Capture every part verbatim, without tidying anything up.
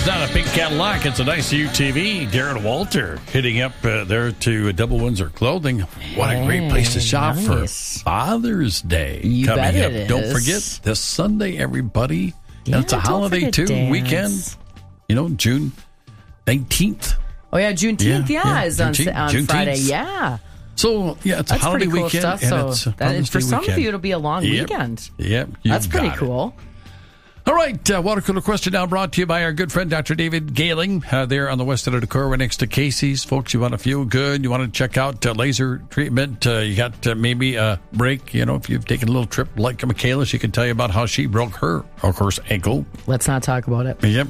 It's not a pink Cadillac. It's a nice U T V. Darren Walter hitting up uh, there to Double Windsor Clothing. What a great place to shop nice. for Father's Day You coming bet up. it Don't is. forget this Sunday, everybody. Yeah, and it's a don't holiday forget too. dance. Weekend. You know, June nineteenth. Oh, yeah, Juneteenth, Yeah, yeah, yeah, is on, Juneteenth, on Juneteenth. Friday, yeah. So yeah, it's a That's holiday pretty cool weekend, stuff. and So it's a that, Father's for Day some weekend. of you, it'll be a long Yep. weekend. Yep, you That's pretty got it. cool. All right, uh, water cooler question now brought to you by our good friend Doctor David Gailing. Uh, there on the west side of Decorah, right next to Casey's. Folks, you want to feel good, you want to check out uh, laser treatment, uh, you got uh, maybe a break. You know, if you've taken a little trip like Michaela, she can tell you about how she broke her, of course, ankle. Let's not talk about it. Yep.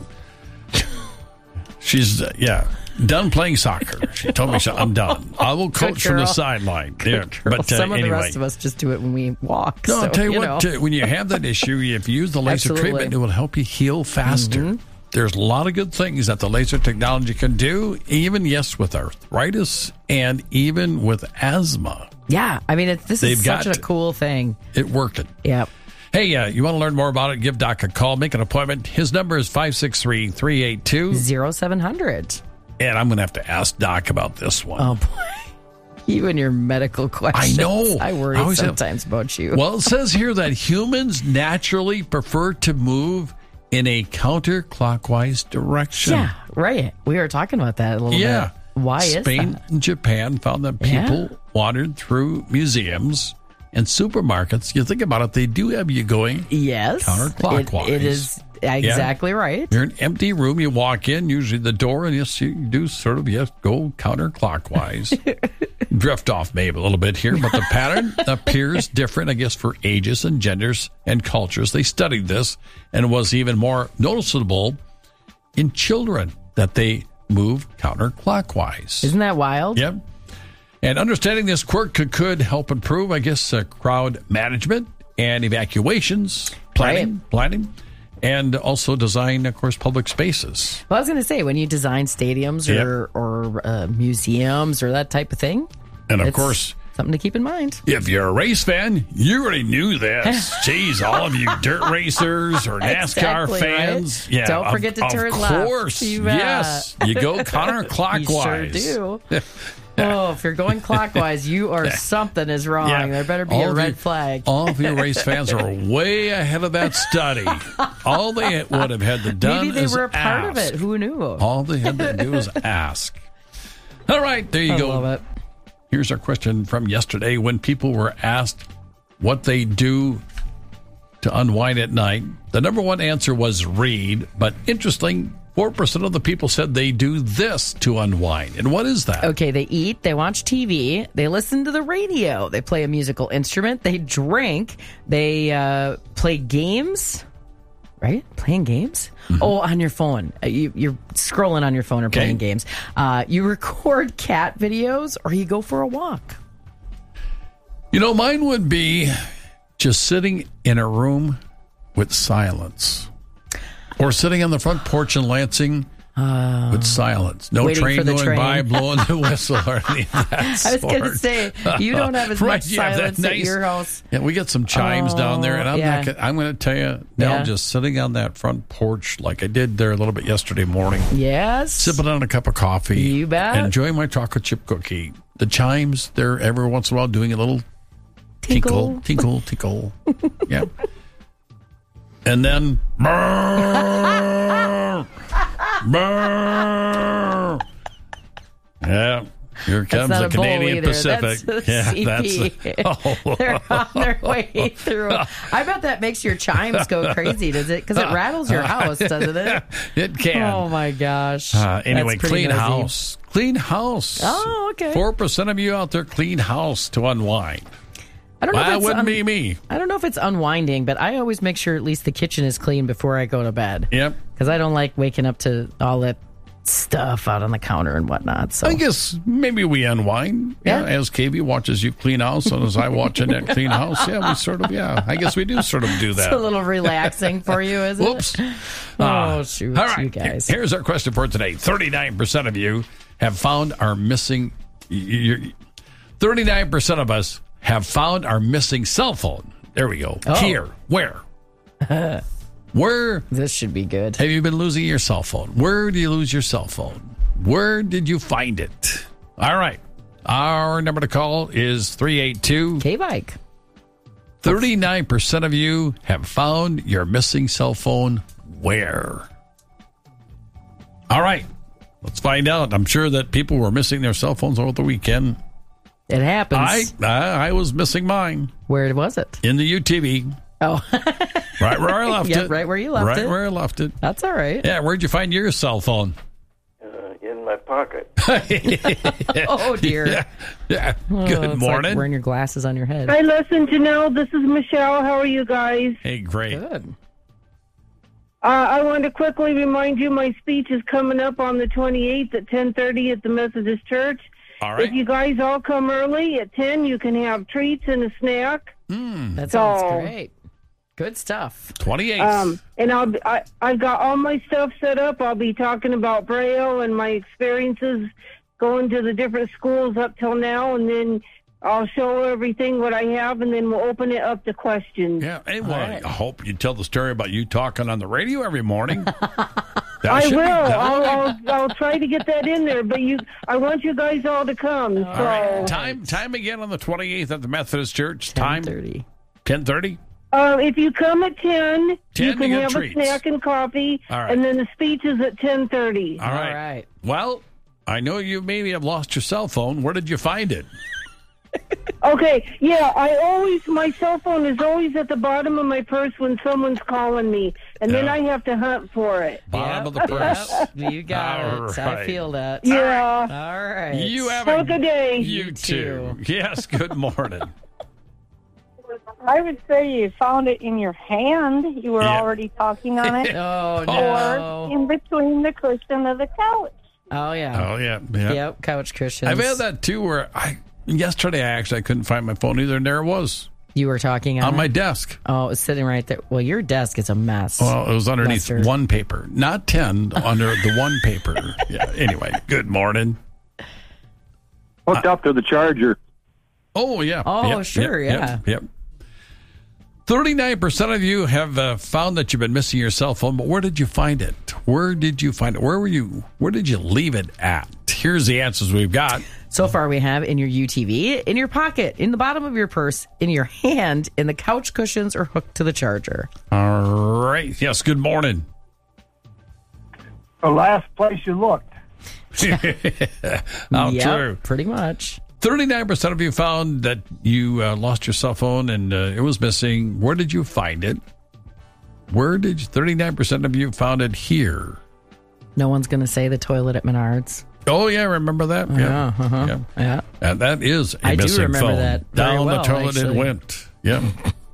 She's, uh, yeah, done playing soccer. She told me, so, I'm done. I will coach from the girl. sideline. Yeah, Girl, but uh, some of anyway. the rest of us just do it when we walk. No, so, I'll tell you, what, know. uh, when you have that issue, if you use the laser Absolutely. treatment, it will help you heal faster. Mm-hmm. There's a lot of good things that the laser technology can do, even, yes, with arthritis and even with asthma. Yeah, I mean, it, this They've is such got- a cool thing. It working. Yep. Hey, uh, you want to learn more about it, give Doc a call, make an appointment. His number is five six three, three eight two. Zero seven hundred. And I'm going to have to ask Doc about this one. Oh, boy. You and your medical questions. I know. I worry I always have- sometimes about you. Well, it says here that humans naturally prefer to move in a counterclockwise direction. Yeah, right. We were talking about that a little Yeah. bit. Why Spain is that? and Japan found that Yeah. people wandered through museums and supermarkets. You think about it, they do have you going. Yes. Counterclockwise. It, it is exactly right. You're in an empty room, you walk in, usually the door, and yes, you do sort of, yes, go counterclockwise. Drift off maybe a little bit here, but the pattern appears different, I guess, for ages and genders and cultures. They studied this, and it was even more noticeable in children that they move counterclockwise. Isn't that wild? Yep. And understanding this quirk could, could help improve, I guess, uh, crowd management and evacuations, planning, Right. planning, and also design, of course, public spaces. Well, I was going to say, when you design stadiums Yep. or, or uh, museums or that type of thing, And of it's course, something to keep in mind. if you're a race fan, you already knew this. Jeez, all of you dirt racers or NASCAR Exactly, right? fans. Yeah, Don't of- forget to of turn left. course. You bet. Yes. You go counterclockwise. You sure do. Oh, if you're going clockwise, you are something is wrong. Yeah. There better be All a of red you- flag. All of you race fans are way ahead of that study. All they would have had to done Maybe they is were a part of ask. it. Who knew? All they had to do is ask. All right, there you I go. love it. Here's our question from yesterday. When people were asked what they do to unwind at night, the number one answer was read. But interesting, four percent of the people said they do this to unwind. And what is that? Okay, they eat, they watch T V, they listen to the radio, they play a musical instrument, they drink, they uh, play games, right? Playing games? Mm-hmm. Oh, on your phone. Uh, You, you're scrolling on your phone or Okay. playing games. Uh, you record cat videos or you go for a walk. You know, mine would be just sitting in a room with silence. Or sitting on the front porch in Lansing uh, with silence. No waiting train for the going train. by, blowing the whistle or anything of that I was going to sort. say, you don't have as Right, much yeah, that silence at nice- your house. Yeah, we get some chimes Oh, down there, and I'm yeah. not. Gonna, I'm going to tell you now, Yeah. just sitting on that front porch like I did there a little bit yesterday morning, Yes. sipping on a cup of coffee, You bet. and enjoying my chocolate chip cookie. The chimes, they're every once in a while doing a little tinkle, tinkle, tinkle. Yeah, and then. Brrr, brrr. Yeah. Here comes That's the not a bowl Canadian either. Pacific. That's a yeah, C P. that's oh. They're on their way through. I bet that makes your chimes go crazy, does it? Because it rattles your house, doesn't it? It can. Oh my gosh. Uh, anyway, That's pretty clean noisy. house. Clean house. Oh, okay. Four percent of you out there clean house to unwind. I don't know. That if it's wouldn't un- be me. I don't know if it's unwinding, but I always make sure at least the kitchen is clean before I go to bed. Yep. Because I don't like waking up to all that stuff out on the counter and whatnot. So I guess maybe we unwind. Yeah. Yeah. As K B watches you clean house, and as I watch Annette clean house, yeah, we sort of, yeah, I guess we do sort of do it's a that. little relaxing for you, isn't Whoops. it? Uh, Oh, shoot, All right. you guys. Here's our question for today. thirty-nine percent of you have found our missing, you're, thirty-nine percent of us have found our missing cell phone. There we go. Oh. Here. Where? Where This should be good. have you been losing your cell phone? Where do you lose your cell phone? Where did you find it? All right. Our number to call is three eight two, K-Bike. thirty-nine percent of you have found your missing cell phone where? All right. Let's find out. I'm sure that people were missing their cell phones over the weekend. It happens. I I, I was missing mine Where was it? in the U T V. Oh, Right where I left Yep, it. right where you left right it. Right where I left it. that's all right. Yeah, where'd you find your cell phone? Uh, in my pocket. Oh, dear. Yeah. yeah. Oh, Good it's morning. Like wearing your glasses on your head. Hi, listen to know. This is Michelle. How are you guys? Hey, great. Good. Uh, I want to quickly remind you my speech is coming up on the twenty-eighth at ten thirty at the Methodist Church. All right. If you guys all come early at ten, you can have treats and a snack. That sounds So- great. Good stuff. twenty-eight. Um, and I'll be, I, I've got all my stuff set up. I'll be talking about Braille and my experiences going to the different schools up till now, and then I'll show everything what I have, and then we'll open it up to questions. yeah. Hey, well, right. I hope you tell the story about you talking on the radio every morning. That I should will. be done. I'll, I'll, I'll try to get that in there, but you, I want you guys all to come. So, All right. Time time again on the twenty-eighth at the Methodist Church. Time ten thirty. ten thirty. uh, if you come at ten, ten, you can you get have treats. a snack and coffee, All right. and then the speech is at ten thirty. All right. All right. Well, I know you maybe have lost your cell phone. Where did you find it? Okay, yeah, I always, my cell phone is always at the bottom of my purse when someone's calling me, and then Yeah. I have to hunt for it. Bottom Yep, of the purse. yep, you got All it. I right. feel that. Yeah. All right. You have Have a good day. You, You too. too. Yes. Good morning. I would say you found it in your hand. You were Yeah. already talking on it. Oh, Or no. in between the cushion of the couch. Oh, yeah. Oh yeah. Yeah. Yep, couch cushions. I've had that too. Where I yesterday I actually I couldn't find my phone either, and there it was You were talking on, on it? my desk. Oh, it was sitting right there. Well, your desk is a mess. Well, it was underneath Lester. one paper, not ten, under the one paper. Yeah. Anyway, good morning. Hooked up to the charger. Oh yeah. Oh, Yep, sure, yep, yeah. Yep. yep. Thirty-nine percent of you have uh, found that you've been missing your cell phone, but where did you find it? Where did you find it? Where were you? Where did you leave it at? Here's the answers we've got. So far, we have in your U T V, in your pocket, in the bottom of your purse, in your hand, in the couch cushions, or hooked to the charger. All right. Yes. Good morning. The last place you looked. How Yep, true. pretty much. Thirty-nine percent of you found that you uh, lost your cell phone and uh, it was missing. Where did you find it? Where did you, thirty-nine percent of you found it here? No one's going to say the toilet at Menards. Oh yeah, remember that? Yeah, uh-huh. yeah. Yeah. And that is a I do missing remember phone. that very Down well, the toilet actually. it went. Yep.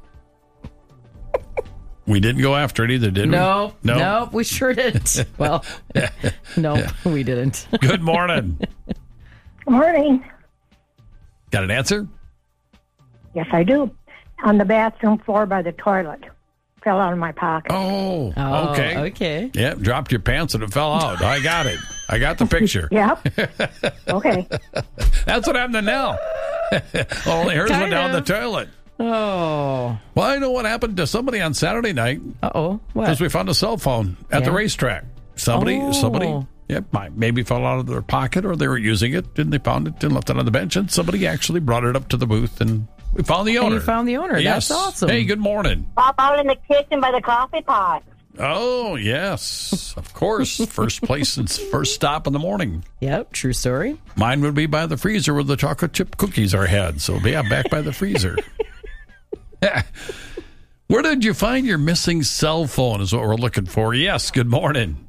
We didn't go after it either, did Nope. we? No. Nope, we sure didn't. Well, nope, we didn't. Good morning. Good morning. Got an answer? Yes, I do. On the bathroom floor by the toilet. Fell out of my pocket. Oh, Oh, okay. okay. Yep, dropped your pants and it fell out. I got it. I got the picture. Yep. Okay. That's what happened to Nell. Only hers went Kind down the of. toilet. Oh. Well, I know what happened to somebody on Saturday night Uh-oh. What? because we found a cell phone at the Yeah. racetrack. Somebody, Oh. somebody, yep, might- maybe fell out of their pocket or they were using it and they found it and left it on the bench and somebody actually brought it up to the booth and we found the owner. you found the owner. Yes. That's awesome. Hey, good morning. Pop out in the kitchen by the coffee pot. Oh, yes, of course. First place and first stop in the morning. Yep, true story. Mine would be by the freezer where the chocolate chip cookies are had. So, yeah, back by the freezer. Where did you find your missing cell phone is what we're looking for. Yes, good morning.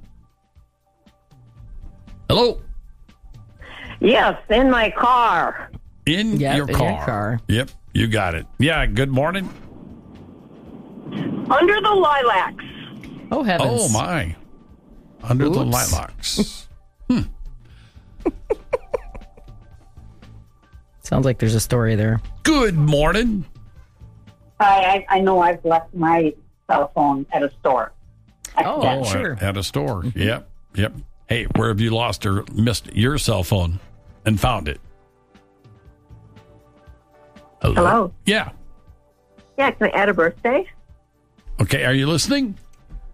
Hello. Yes, in my car. In, Yep, your, in car. your car. Yep, you got it. Yeah, good morning. Under the lilacs. Oh, heavens. Oh, my. Under the Oops. lilacs. Sounds like there's a story there. Good morning. I, I I know I've left my cell phone at a store. Oh, Oh, sure. at, at a store. Yep, yep. Hey, where have you lost or missed your cell phone and found it? Hello? Hello? Yeah. Yeah, can I add a birthday? Okay, are you listening?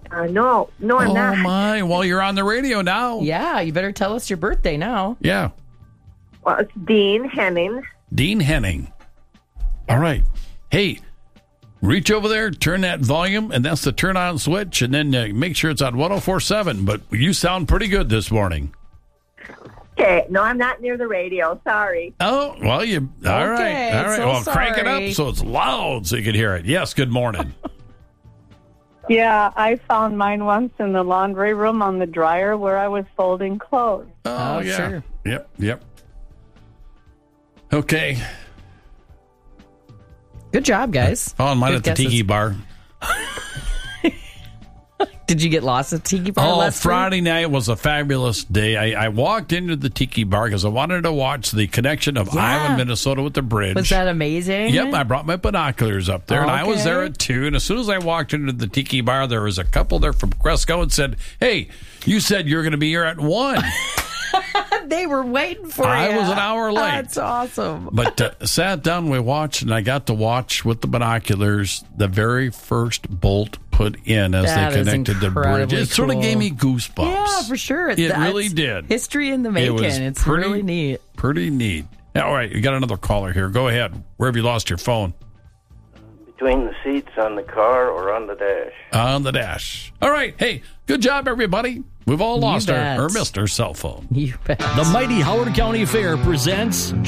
Uh, no, no, I'm oh, not. my. Well, you're on the radio now. Yeah, you better tell us your birthday now. Yeah. Well, it's Dean Henning. Dean Henning. All right. Hey, reach over there, turn that volume, and that's the turn on switch, and then uh, make sure it's on one oh four point seven. But you sound pretty good this morning. Okay, no, I'm not near the radio. Sorry. Oh, well, you. All Okay, right. All right. so well, crank it sorry. up so it's loud so you can hear it. Yes, good morning. Yeah, I found mine once in the laundry room on the dryer where I was folding clothes. Oh, Oh, yeah. sure. Yep, yep. Okay. Good job, guys. Found mine Good at the guesses. Tiki Bar. Did you get lost at Tiki Bar Oh, last Friday week? night was a fabulous day. I, I walked into the Tiki Bar because I wanted to watch the connection of Yeah. Iowa, Minnesota with the bridge. Was that amazing? Yep, I brought my binoculars up there, and I was Okay. there at two. And as soon as I walked into the Tiki Bar, there was a couple there from Cresco and said, "Hey, you said you're going to be here at one." They were waiting for I you. was an hour late. That's awesome. But uh, sat down, we watched, and I got to watch with the binoculars the very first bolt put in as That they is connected the bridge. incredibly It sort of cool. gave me goosebumps. Yeah, for sure. It That's really did. History in the making. It was It's pretty, really neat. Pretty neat. All right, you got another caller here. Go ahead. Where have you lost your phone? Between the seats on the car or on the dash. On the dash. All right. Hey, good job, everybody. We've all You lost bet. our or missed our cell phone. You bet. The mighty Howard County Fair presents